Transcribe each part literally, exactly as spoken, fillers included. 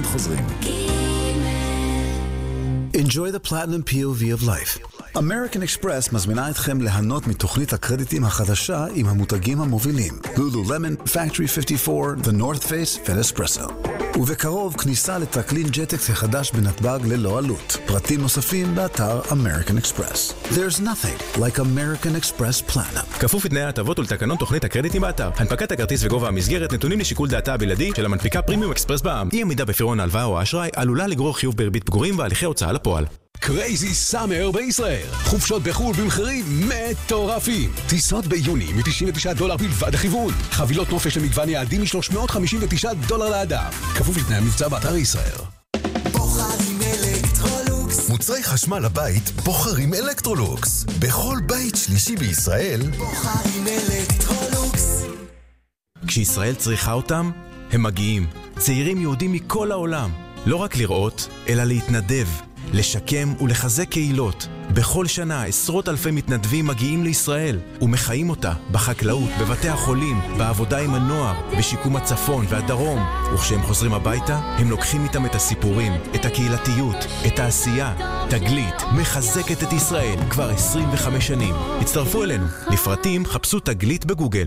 חוזרים. Enjoy the platinum P O V of life. American Express מזמינה אתכם ליהנות מתוכנית הקרדיטים החדשה עם המותגים המובילים Lululemon, Factory חמישים וארבע, The North Face ו-Espresso. ובקרוב כניסה לטרקלין ג'טקס החדש בנתב"ג ללא עלות. פרטים נוספים באתר American Express. There's nothing like American Express Platinum. כפוף לתנאי ההטבות ולתקנון תוכנית הקרדיטים באתר. הנפקת הכרטיס וגובה המסגרת נתונים לשיקול דעתה הבלעדי של המנפיקה פרימיום אקספרס בע"מ. אי עמידה בפירעון ההלוואה או האשראי עלולה לגרור חיוב בריבית פיגורים והליכי הוצאה לפועל. קרייזי סאמר בישראל. חופשות בחו"ל במחירים מטורפים. טיסות ביוני מ-תשעים ותשעה דולר בלבד הכיוון. חבילות נופש למגוון יעדים מ-שלוש מאות חמישים ותשעה דולר לאדם. כפוף לתנאי המבצע באתר ישראל. בוחרים אלקטרולוקס. מוצרי חשמל לבית בוחרים אלקטרולוקס. בכל בית שלישי בישראל בוחרים אלקטרולוקס. כשישראל צריכה אותם, הם מגיעים. צעירים יהודים מכל העולם. לא רק לראות, אלא להתנדב. לשקם ולחזק קהילות. בכל שנה עשרות אלפי מתנדבים מגיעים לישראל ומחיים אותה בחקלאות, בבתי החולים, בעבודה עם הנוער, בשיקום הצפון והדרום. וכשהם חוזרים הביתה, הם לוקחים איתם את הסיפורים, את הקהילתיות, את העשייה. תגלית מחזקת את ישראל כבר עשרים וחמש שנים. הצטרפו אלינו. לפרטים חפשו תגלית בגוגל.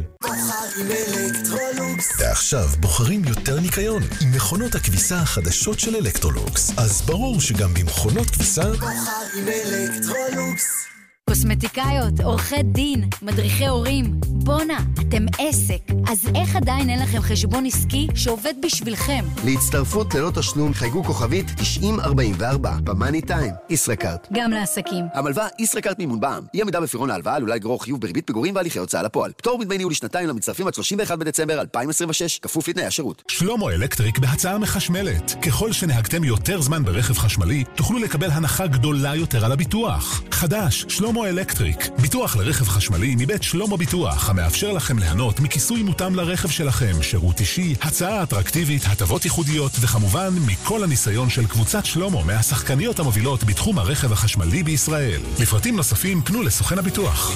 ועכשיו בוחרים יותר ניקיון עם מכונות הכביסה החדשות של אלקטרולוקס. אז ברור שגם במכונות כביסה בוחרים אלקטרולוקס. קוסמטיקאיות, עורכי דין, מדריכי הורים. בונה, אתם עסק. אז איך עדיין אין לכם חשבון עסקי שעובד בשבילכם? להצטרפות ללא תשלום חייגו כוכבית תשעים ארבעים וארבע במאני טיים. ישראכרט. גם לעסקים. המלווה ישראכרט מימון בע"מ. אי עמידה בפירעון ההלוואה עלולה לגרור חיוב בריבית פיגורים והליכי הוצאה לפועל. פטור מדמי ניהול לשנתיים למצטרפים עד שלושים ואחד בדצמבר אלפיים עשרים ושש, כפוף לתנאי השירות. שלמה אלקטריק בהצעה מחשמלת. ככל שנהגתם יותר זמן ברכב חשמלי, תוכלו לקבל הנחה גדולה יותר על הביטוח. חדש, שלמה אלקטריק. ביטוח לרכב חשמלי מבית שלמה ביטוח, המאפשר לכם ליהנות מכיסוי מותאם לרכב שלכם, שירות אישי, הצעה אטרקטיבית, הטבות ייחודיות, וכמובן מכל הניסיון של קבוצת שלמה מהשחקניות המובילות בתחום הרכב החשמלי בישראל. לפרטים נוספים פנו לסוכן הביטוח.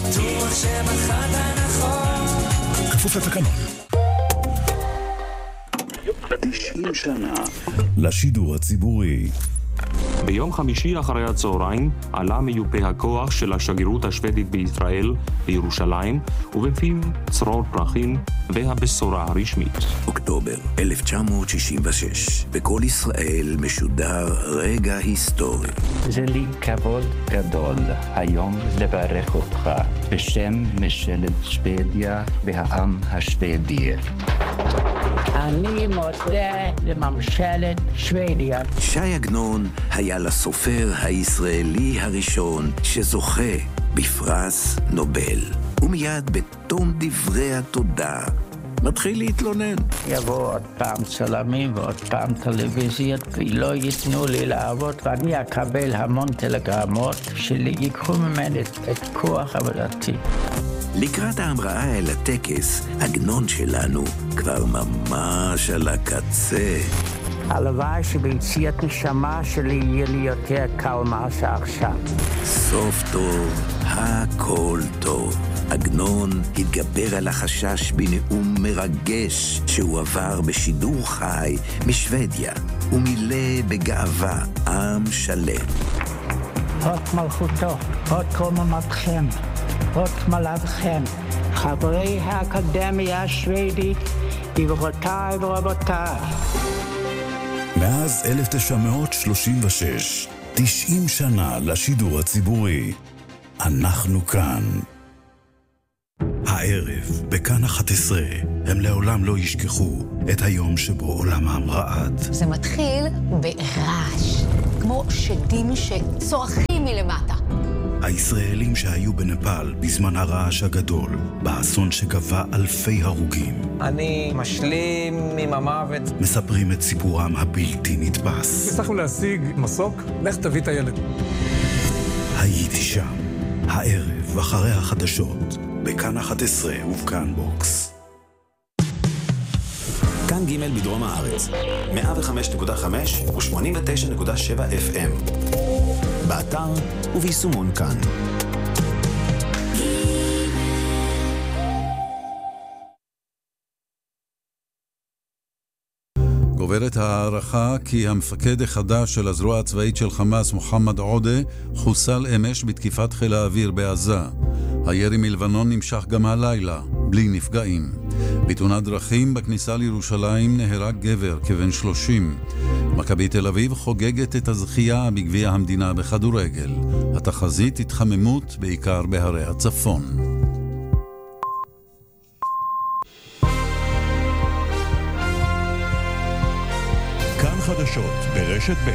כפוף לתקנון. תשעים שנה לשידור הציבורי. ביום חמישי אחרי הצהריים עלה מיופה הכוח של השגרירות השוודית בישראל בירושלים ובפיו צרור פרחים והבשורה הרשמית. אוקטובר אלף תשע מאות שישים ושש, בכל ישראל משודר רגע היסטורי. זה לי כבוד גדול היום לברך אותך בשם ממשלת שוודיה והעם השוודי. אני מודה לממשלת שוודיה. שי עגנון היה לסופר הישראלי הראשון שזוכה בפרס נובל. ומיד בתום דברי התודה מתחיל להתלונן. יבוא עוד פעם צלמים ועוד פעם טלוויזיות ולא ייתנו לי לעבוד, ואני אקבל המון טלגרמות שיקחו ממני את כוח עבודתי. לקראת ההמראה אל הטקס, עגנון שלנו כבר ממש על הקצה. הלוואי שביציאת נשמה שלי יהיה לי יותר קל מה שעכשיו. סוף טוב, הכל טוב. עגנון התגבר על החשש בנאום מרגש שהוא עבר בשידור חי משוודיה ומילא בגאווה עם שלם. הוד מלכותו, הוד קוממתכם, הוד מלככם, חברי האקדמיה השוודית, גבירותיי ורבותיי. מאז אלף תשע מאות שלושים ושש, תשעים שנה לשידור הציבורי. אנחנו כאן. הערב, בכאן אחת עשרה, הם לעולם לא ישכחו את היום שבו עולמם רעד. זה מתחיל ברעש, כמו שדים שצורכים מלמטה. הישראלים שהיו בנפאל בזמן הרעש הגדול, באסון שגבה אלפי הרוגים. אני משלים עם המוות. מספרים את סיפורם הבלתי נתפס. הצלחנו להשיג מסוק, לך תביא את הילד. הייתי שם, הערב אחרי החדשות, בכאן אחת עשרה ובכאן בוקס. כאן ג' בדרום הארץ, מאה וחמש נקודה חמש ו-שמונים ותשע נקודה שבע אף אם. באתר וביישומון כאן. גוברת הערכה כי המפקד החדש של הזרוע הצבאית של חמאס, מוחמד עודה, חוסל אמש בתקיפת חיל האוויר בעזה. הירי מלבנון נמשך גם הלילה, בלי נפגעים. בתאונת דרכים בכניסה לירושלים נהרג גבר כבן שלושים. מכבי תל אביב חוגגת את הזכייה בגביע המדינה בכדורגל. התחזית התחממות בעיקר בהרי הצפון. כאן חדשות ברשת ב'.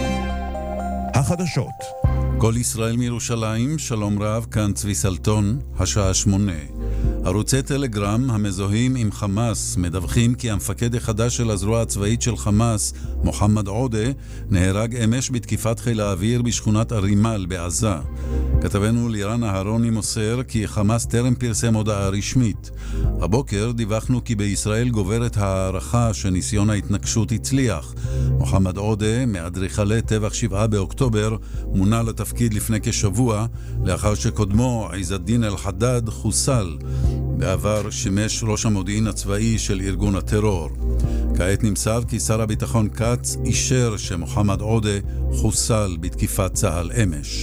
החדשות. כל ישראל מירושלים, שלום רב, כאן צבי סלטון, השעה שמונה. ערוצי טלגרם המזוהים עם חמאס מדווחים כי המפקד החדש של הזרוע הצבאית של חמאס, מוחמד עודה, נהרג אמש בתקיפת חיל האוויר בשכונת ארימל בעזה. כתבנו לירן אהרוני מוסר כי חמאס טרם פרסם הודעה רשמית. הבוקר דיווחנו כי בישראל גוברת הערכה שניסיון ההתנקשות הצליח. מוחמד עודה, מאדריכלי טבח שבעה באוקטובר, מונה לתפקיד לפני כשבוע, לאחר שקודמו עז א-דין אל-חדד חוסל. בעבר שימש ראש המודיעין הצבאי של ארגון הטרור. כעת נמסר כי שר הביטחון קץ אישר שמוחמד עודה חוסל בתקיפת צה"ל אמש.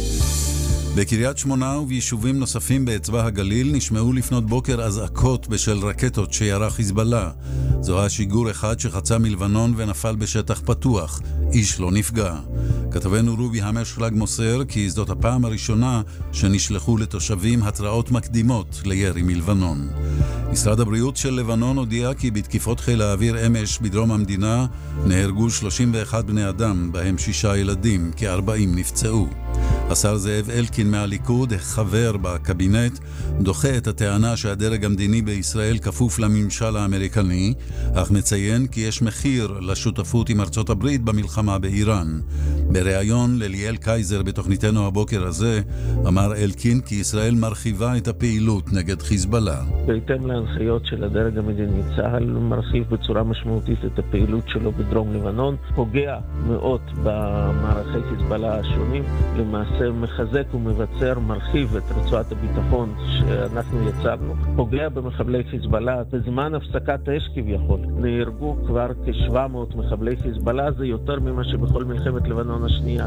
בקריית שמונה וביישובים נוספים באצבע הגליל נשמעו לפנות בוקר אזעקות בשל רקטות שירה חיזבאללה. זוהה שיגור אחד שחצה מלבנון ונפל בשטח פתוח. איש לא נפגע. כתבנו רובי המשלג מוסר כי זאת הפעם הראשונה שנשלחו לתושבים התראות מקדימות לירי מלבנון. משרד הבריאות של לבנון הודיע כי בתקיפות חיל האוויר אמש בדרום המדינה נהרגו שלושים ואחד בני אדם, בהם שישה ילדים, כ-ארבעים נפצעו. השר זאב אלקין מהליכוד, חבר בקבינט, דוחה את הטענה שהדרג המדיני בישראל כפוף לממשל האמריקני, אך מציין כי יש מחיר לשותפות עם ארצות הברית במלחמה באיראן. בריאיון לליאל קייזר בתוכניתנו הבוקר הזה, אמר אלקין כי ישראל מרחיבה את הפעילות נגד חיזבאללה. בהתאם להנחיות של הדרג המדיני, צה"ל מרחיב בצורה משמעותית את הפעילות שלו בדרום לבנון, פוגע מאוד במערכי חיזבאללה השונים, למעשה מחזק ומבצר, מרחיב את רצועת הביטחון שאנחנו יצרנו, פוגע במחבלי חיזבאללה. בזמן הפסקת האש כביכול נהרגו כבר כ-שבע מאות מחבלי חיזבאללה, זה יותר ממה שבכל מלחמת לבנון השנייה.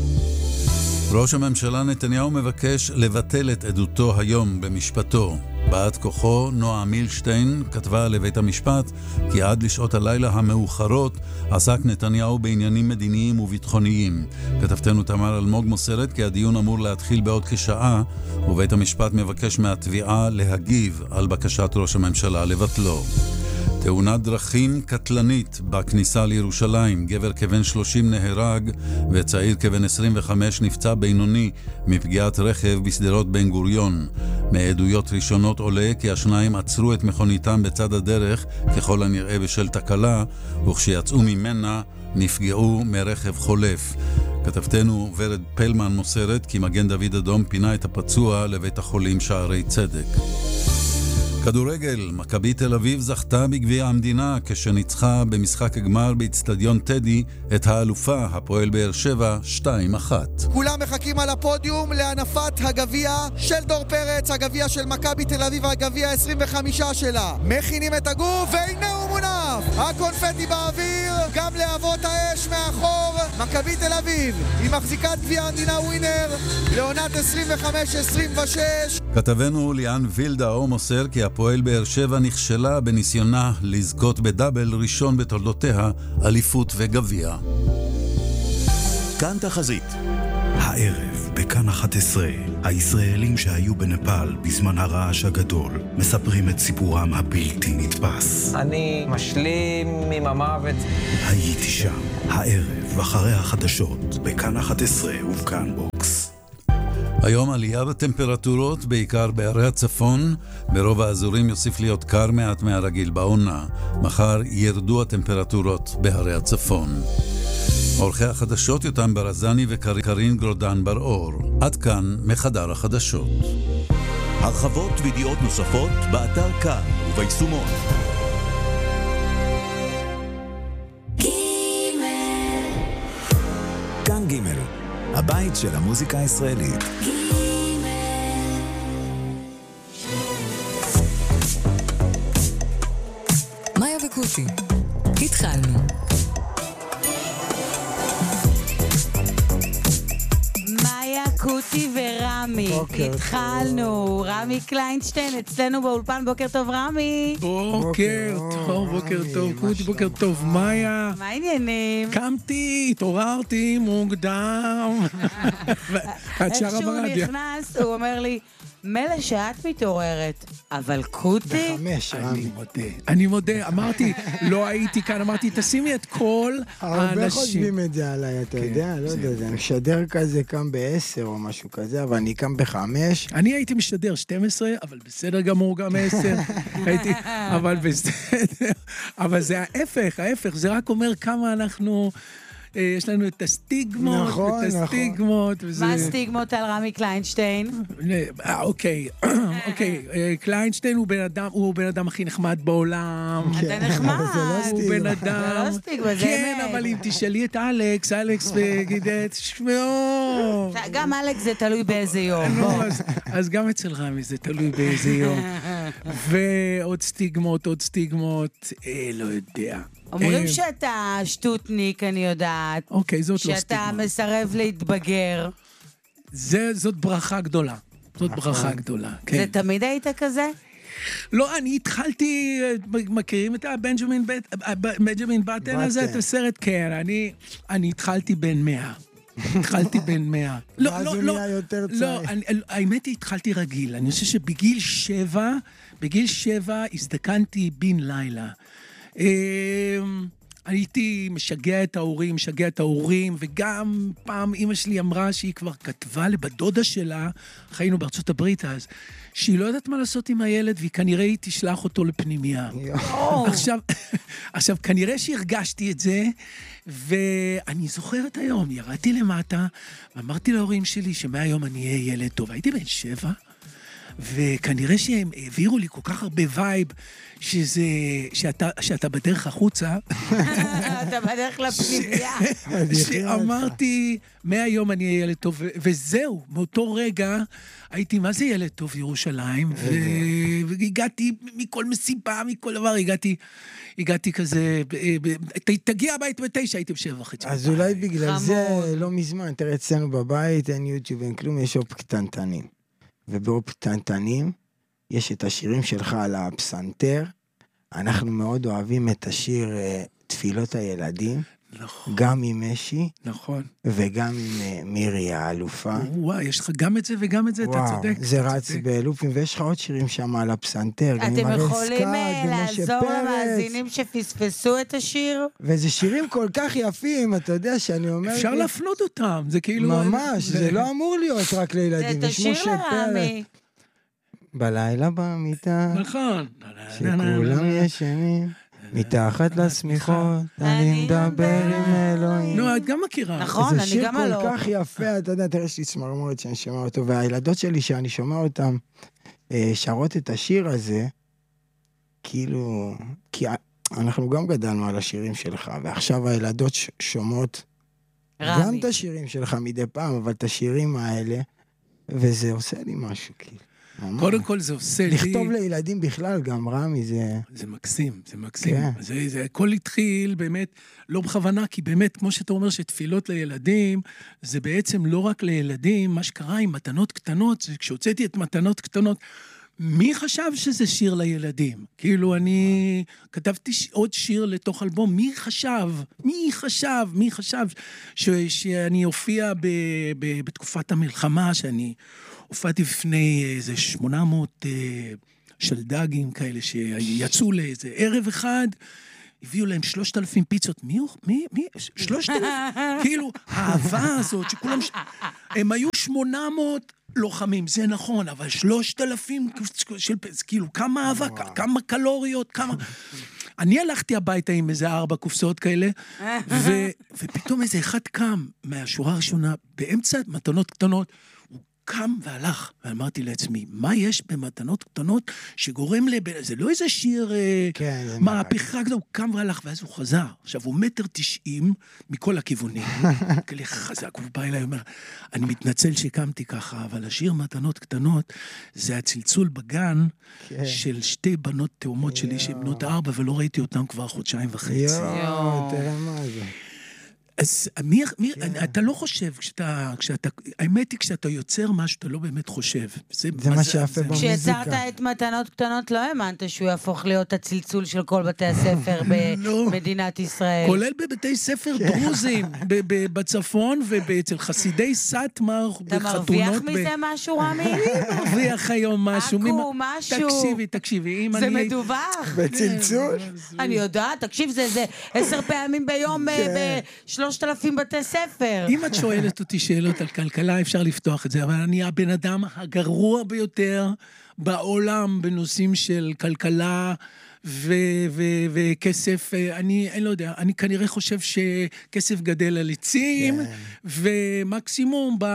ראש הממשלה נתניהו מבקש לבטל את עדותו היום במשפטו. בעת כוחו, נועה מילשטיין, כתבה לבית המשפט כי עד לשעות הלילה המאוחרות עסק נתניהו בעניינים מדיניים וביטחוניים. כתבתנו תמר אלמוג מוסרת כי הדיון אמור להתחיל בעוד כשעה, ובית המשפט מבקש מהתביעה להגיב על בקשת ראש הממשלה לבטלו. תאונת דרכים קטלנית בכניסה לירושלים. גבר כבן שלושים נהרג וצעיר כבן עשרים וחמש נפצע בינוני מפגיעת רכב בסדרות בן גוריון. מעדויות ראשונות עולה כי השניים עצרו את מכוניתם בצד הדרך ככל הנראה בשל תקלה, וכשיצאו ממנה נפגעו מרכב חולף. כתבתנו ורד פלמן מוסרת כי מגן דוד אדום פינה את הפצוע לבית החולים שערי צדק. כדורגל, מכבי תל אביב זכתה בגביע המדינה כשניצחה במשחק הגמר באצטדיון טדי את האלופה הפועל באר שבע שתיים אחת. כולם מחכים על הפודיום להנפת הגביע של דור פרץ, הגביע של מכבי תל אביב, הגביע ה-עשרים וחמש שלה. מכינים את הגוף והנה הוא מונף. הקונפטי באוויר, גם להבות האש מאחור. מכבי תל אביב היא מחזיקת גביע המדינה ווינר לעונת עשרים וחמש עשרים ושש. כתבנו ליאן וילדאו מוסר כי הפועל באר שבע נכשלה בניסיונה לזכות בדאבל ראשון בתולדותיה, אליפות וגביע. כאן תחזית. הערב בכאן אחת עשרה, הישראלים שהיו בנפאל בזמן הרעש הגדול מספרים את סיפורם הבלתי נתפס. אני משלים עם המוות. הייתי שם, הערב אחרי החדשות בכאן אחת עשרה ובכאן בוקס. היום עלייה בטמפרטורות, בעיקר בערי הצפון. ברוב האזורים יוסיף להיות קר מעט מהרגיל בעונה. מחר ירדו הטמפרטורות בערי הצפון. עורכי החדשות יותם ברזני וקרין גרודן בר-אור. עד כאן מחדר החדשות. הרחבות וידיעות נוספות באתר כאן וביישומון. כאן ג' הבית של המוזיקה הישראלית. מאיה וקושי, איתכם. התחלנו. מאיה, קוטי ורמי, התחלנו. רמי קליינשטיין אצלנו באולפן. בוקר טוב רמי. בוקר טוב, בוקר טוב קוטי, בוקר טוב מאיה. מה העניינים? קמתי, התעוררתי מוקדם. איכשהו נכנס, הוא אומר לי, מלא שאת מתעוררת, אבל קוטי? בחמש, אני מודה. אני מודה, אמרתי, לא הייתי כאן, אמרתי, תשימי את כל האנשים. הרבה חושבים את זה עליי, אתה יודע, לא יודע, זה משדר כזה קם בעשר או משהו כזה, אבל אני קם בחמש. אני הייתי משדר שתים עשרה, אבל בסדר גמור גם עשר. הייתי, אבל בסדר. אבל זה ההפך, ההפך, זה רק אומר כמה אנחנו... יש לנו את הסטיגמות, נכון, את הסטיגמות. נכון. וזה... מה הסטיגמות על רמי קליינשטיין? אוקיי, אוקיי, קליינשטיין הוא בן אדם, הוא בן אדם הכי נחמד בעולם. אתה נחמד. הוא בן אדם. זה לא סטיגמה, זה כן, אבל אם תשאלי את אלכס, אלכס וגידת, שמעו. גם אלכס זה תלוי באיזה יום. אז גם אצל רמי זה תלוי באיזה יום. ועוד סטיגמות, עוד סטיגמות, לא יודע. אומרים שאתה שטוטניק, אני יודעת. אוקיי, זאת לא סטיגמה. שאתה מסרב להתבגר. זאת ברכה גדולה. זאת ברכה גדולה, כן. זה תמיד היית כזה? לא, אני התחלתי, מכירים את הבנג'מין בטן הזה, את הסרט? כן, אני התחלתי בן מאה. התחלתי בן מאה. ואז הוא נהיה יותר צעיר. לא, האמת היא, התחלתי רגיל. אני חושב שבגיל שבע, בגיל שבע הזדקנתי בן לילה. הייתי משגע את ההורים, משגע את ההורים, וגם פעם אמא שלי אמרה שהיא כבר כתבה לבדודה שלה, חיינו בארצות הברית אז, שהיא לא יודעת מה לעשות עם הילד, והיא כנראה היא תשלח אותו לפנימיה. עכשיו, עכשיו, כנראה שהרגשתי את זה, ואני זוכרת היום, ירדתי למטה, ואמרתי להורים שלי שמהיום אני אהיה ילד טוב. הייתי בן שבע, וכנראה שהם העבירו לי כל כך הרבה וייב, שזה, שאתה, שאתה בדרך החוצה. אתה בדרך לפנימיה. שאמרתי, מהיום אני אהיה ילד טוב, וזהו, מאותו רגע הייתי, מה זה ילד טוב ירושלים? והגעתי מכל מסיבה, מכל דבר, הגעתי, הגעתי כזה, תגיע הבית בתשע, הייתי בשבע וחצי. אז אולי בגלל זה לא מזמן, תראה אצלנו בבית, אין יוטיוב, אין כלום, יש אופ קטנטנים. ובאופ קטנטנים, יש את השירים שלך על הפסנתר, אנחנו מאוד אוהבים את השיר תפילות הילדים, נכון. גם עם משי, נכון. וגם עם מירי האלופה. וואי, יש לך גם את זה וגם את זה, וואו, אתה צודק. זה רץ צודק. בלופים, ויש לך עוד שירים שם על הפסנתר. אתם יכולים לעזור למאזינים שפספסו את השיר? וזה שירים כל כך יפים, אתה יודע שאני אומר... אפשר להפנות אותם, זה כאילו... ממש, זה, זה לא אמור להיות רק לילדים. זה תשאיר לרמי. בלילה במיטה. נכון. שכולם ישנים. מתחת לסמיכות, אני מדבר עם אלוהים. נו, את גם מכירה. נכון, אני גם לא. זה שיר כל כך יפה, אתה יודע, תראה שיש לי צמרמורת שאני שומע אותו, והילדות שלי שאני שומע אותם, שרות את השיר הזה, כאילו, כי אנחנו גם גדלנו על השירים שלך, ועכשיו הילדות שומעות גם את השירים שלך מדי פעם, אבל את השירים האלה, וזה עושה לי משהו, כאילו. קודם כל זה עושה לי... לכתוב לילדים בכלל, גם רמי זה... זה מקסים, זה מקסים. זה, זה, הכל התחיל באמת, לא בכוונה, כי באמת, כמו שאתה אומר שתפילות לילדים, זה בעצם לא רק לילדים, מה שקרה עם מתנות קטנות, זה כשהוצאתי את מתנות קטנות, מי חשב שזה שיר לילדים? כאילו אני כתבתי עוד שיר לתוך אלבום, מי חשב? מי חשב? מי חשב ש, שאני אופיע ב, ב, בתקופת המלחמה, שאני... הופעתי בפני איזה שמונה מאות אה, שלדגים כאלה שיצאו לאיזה ערב אחד, הביאו להם שלושת אלפים פיצות. מי? מי? מי? שלושת אלפים? כאילו, האהבה הזאת שכולם... ש... הם היו שמונה מאות לוחמים, זה נכון, אבל שלושת אלפים של... כאילו, כמה אהבה, כמה קלוריות, כמה... אני הלכתי הביתה עם איזה ארבע קופסאות כאלה, ו... ופתאום איזה אחד קם מהשורה הראשונה, באמצע מתנות קטנות, קם והלך, ואמרתי לעצמי, מה יש במתנות קטנות שגורם לב... זה לא איזה שיר כן, מהפכה כזו, הוא קם והלך, ואז הוא חזר. עכשיו, הוא מטר תשעים מכל הכיוונים, כאלה חזק, הוא בא אליי, אומר, אני מתנצל שקמתי ככה, אבל השיר מתנות קטנות, זה הצלצול בגן כן. של שתי בנות תאומות שלי, שהן בנות ארבע, ולא ראיתי אותן כבר חודשיים וחצי. יואו, תראה מה זה. אז מיר, מיר, כן. אתה לא חושב, כשאתה, כשאתה, האמת היא, כשאתה יוצר משהו, אתה לא באמת חושב. זה, זה מה שיפה במוזיקה. כשיצרת את מתנות קטנות, לא האמנת שהוא יהפוך להיות הצלצול של כל בתי הספר במדינת ישראל. כולל בבתי ספר דרוזים, בצפון ואצל חסידי סאטמר, אתה מרוויח מזה משהו, רמי? אני מרוויח היום משהו. עקו, משהו. תקשיבי, תקשיבי. זה מדווח. בצלצול? אני יודעת, תקשיב, זה עשר פעמים ביום שלושת אלפים בתי ספר. אם את שואלת אותי שאלות על כלכלה, אפשר לפתוח את זה, אבל אני הבן אדם הגרוע ביותר בעולם בנושאים של כלכלה וכסף. אני, אני לא יודע, אני כנראה חושב שכסף גדל על עצים, ומקסימום ב...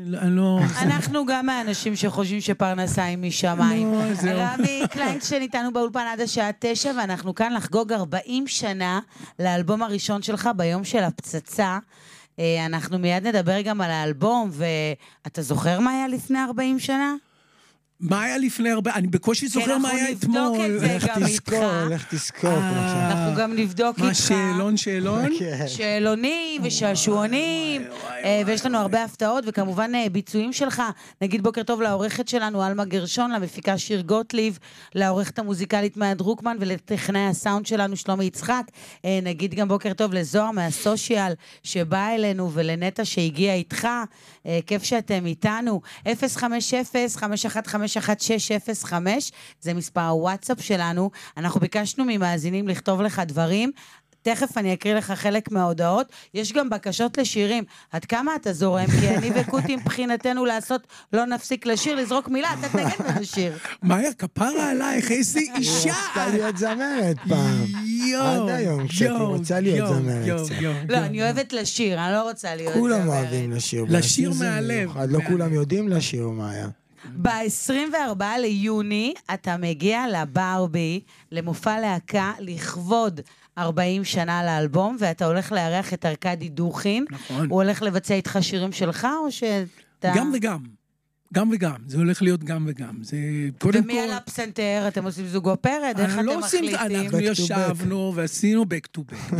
אנחנו גם האנשים שחושבים שפרנסה היא משמיים. רמי קליינשטיין איתנו באולפן עד השעה תשע, ואנחנו כאן לחגוג ארבעים שנה לאלבום הראשון שלך ביום של הפצצה. אנחנו מיד נדבר גם על האלבום, ואתה זוכר מה היה לפני ארבעים שנה? מה היה לפני הרבה? אני בקושי זוכר מה היה אתמול. לך תזכור, לך תזכור. אנחנו גם נבדוק איתך. מה, שאלון, שאלון? שאלונים ושעשועונים, ויש לנו הרבה הפתעות, וכמובן ביצועים שלך. נגיד בוקר טוב לעורכת שלנו, אלמה גרשון, למפיקה שיר גוטליב, לעורכת המוזיקלית מאיה דרוקמן, ולטכנאי הסאונד שלנו שלומי יצחק. נגיד גם בוקר טוב לזוהר מהסושיאל, שבא אלינו, ולנטה שהגיע איתך. כיף שאתם איתנו. אפס חמש אפס חמש אחת חמש אחת שש אפס חמש, זה מספר הוואטסאפ שלנו. אנחנו ביקשנו ממאזינים לכתוב לך דברים. תכף אני אקריא לך חלק מההודעות. יש גם בקשות לשירים. עד כמה אתה זורם? כי אני וקוטי מבחינתנו לעשות לא נפסיק לשיר, לזרוק מילה, אתה תנגן לשיר. מאיה, כפרה עלייך, איזה אישה! רוצה להיות זמרת פעם. עד היום, כשאתי רוצה להיות זמרת. לא, אני אוהבת לשיר, אני לא רוצה להיות זמרת. כולם אוהבים לשיר. לשיר מהלב. לא כולם יודעים לשיר, מאיה. ב-עשרים וארבעה ליוני אתה מגיע לברבי, למופע להקה, לכבוד ארבעים שנה לאלבום, ואתה הולך לארח את ארקדי דוכין. נכון. הוא הולך לבצע איתך שירים שלך, או שאתה... גם וגם. גם וגם. זה הולך להיות גם וגם. זה קודם כל... ומי על הפסנתר? אתם עושים זוג אופרת? איך אתם מחליטים? אנחנו ישבנו ועשינו back to back.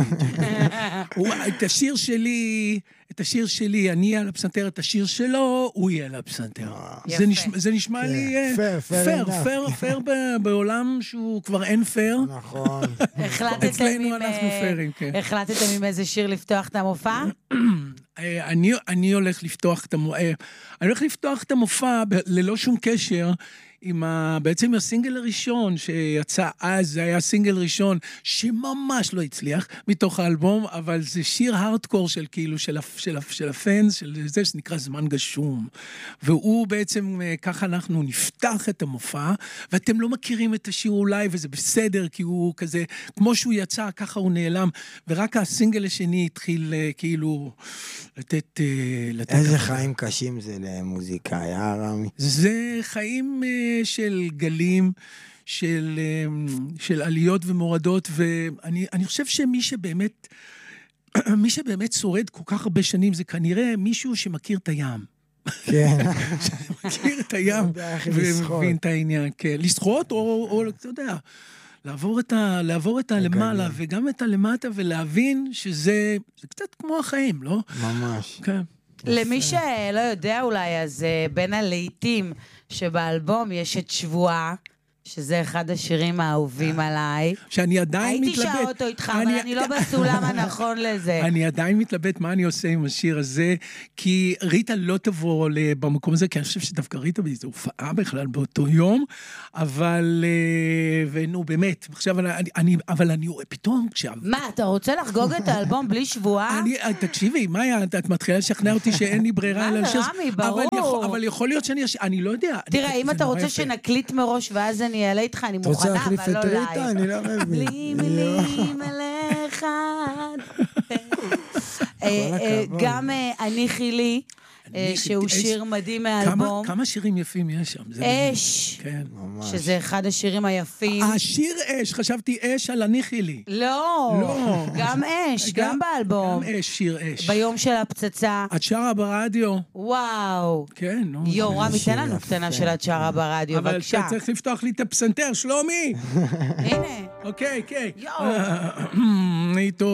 את השיר שלי... את השיר שלי, אני על הפסנתר, את השיר שלו, הוא יהיה על הפסנתר. זה נשמע לי פייר, פייר, פייר בעולם שהוא כבר אין פייר. נכון. אצלנו אנחנו פיירים, כן. החלטתם עם איזה שיר לפתוח את המופע? אני הולך לפתוח את המופע, אני הולך לפתוח את המופע ללא שום קשר, עם ה... בעצם הסינגל הראשון שיצא אז, זה היה סינגל ראשון שממש לא הצליח מתוך האלבום, אבל זה שיר הארדקור של כאילו, של, של, של הפנס, של זה שנקרא זמן גשום. והוא בעצם, ככה אנחנו נפתח את המופע, ואתם לא מכירים את השיר אולי, וזה בסדר, כי הוא כזה, כמו שהוא יצא, ככה הוא נעלם, ורק הסינגל השני התחיל כאילו לתת... לתת איזה חיים קשים זה למוזיקה, היה רמי? זה חיים... של גלים, של, של עליות ומורדות, ואני אני חושב שמי שבאמת, מי שבאמת שורד כל כך הרבה שנים, זה כנראה מישהו שמכיר את הים. כן. שמכיר את הים, ומבין את העניין, כן. לשחות, או, או, אתה יודע, לעבור את, ה, לעבור את הלמעלה, וגם את הלמטה, ולהבין שזה, זה קצת כמו החיים, לא? ממש. כן. למי שלא יודע אולי, אז בין הלעיתים שבאלבום יש את שבועה, שזה אחד השירים האהובים עליי. שאני עדיין מתלבט. הייתי שעה אותו איתך, אבל אני לא בסולם הנכון לזה. אני עדיין מתלבט מה אני עושה עם השיר הזה, כי ריטה לא תבוא במקום הזה, כי אני חושב שדווקא ריטה זו הופעה בכלל באותו יום, אבל, ונו, באמת, עכשיו אני, אבל אני, פתאום, מה, אתה רוצה לחגוג את האלבום בלי שבועה? תקשיבי, מאיה, את מתחילה לשכנע אותי שאין לי ברירה על השיר. רמי, ברור. אבל יכול להיות שאני, אני לא יודע. תראה, אם אתה רוצה שנקליט מראש, ואז אני אעלה איתך, אני מוכנה, אבל לא לייב. אני לא מבין. בלי מילים אליך. גם אני חילי, שהוא שיר מדהים מהאלבום. כמה שירים יפים יש שם. אש. כן. שזה אחד השירים היפים. השיר אש, חשבתי אש על הניחי לי. לא. לא. גם אש, גם באלבום. גם אש, שיר אש. ביום של הפצצה. את שרה ברדיו. וואו. כן, נו. יורם, ניתן לנו קטנה של את שרה ברדיו, בבקשה. אבל אתה צריך לפתוח לי את הפסנתר, שלומי. הנה. אוקיי, אוקיי. יואו. איתו.